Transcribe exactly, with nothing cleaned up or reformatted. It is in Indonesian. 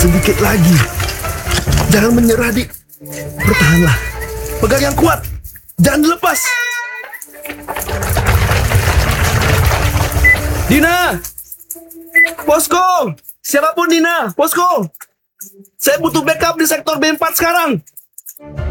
Sedikit lagi. Jangan menyerah, Dik. Bertahanlah. Pegang yang kuat. Jangan dilepas. Dina! Posko! Siapapun Dina! Posko! Saya butuh backup di sektor B empat sekarang.